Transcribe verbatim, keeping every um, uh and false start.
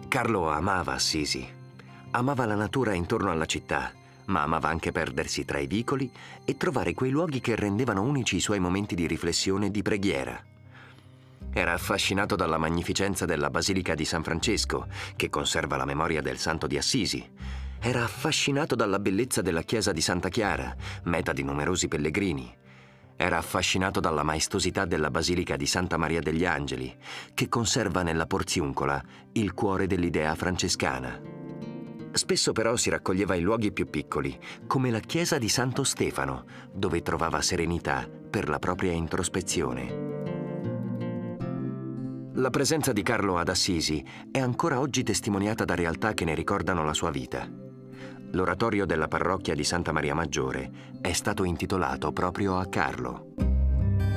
Carlo amava Assisi. Amava la natura intorno alla città, ma amava anche perdersi tra i vicoli e trovare quei luoghi che rendevano unici i suoi momenti di riflessione e di preghiera. Era affascinato dalla magnificenza della Basilica di San Francesco, che conserva la memoria del Santo di Assisi. Era affascinato dalla bellezza della chiesa di Santa Chiara, meta di numerosi pellegrini. Era affascinato dalla maestosità della Basilica di Santa Maria degli Angeli, che conserva nella Porziuncola il cuore dell'idea francescana. Spesso però si raccoglieva in luoghi più piccoli, come la chiesa di Santo Stefano, dove trovava serenità per la propria introspezione. La presenza di Carlo ad Assisi è ancora oggi testimoniata da realtà che ne ricordano la sua vita. L'oratorio della parrocchia di Santa Maria Maggiore è stato intitolato proprio a Carlo.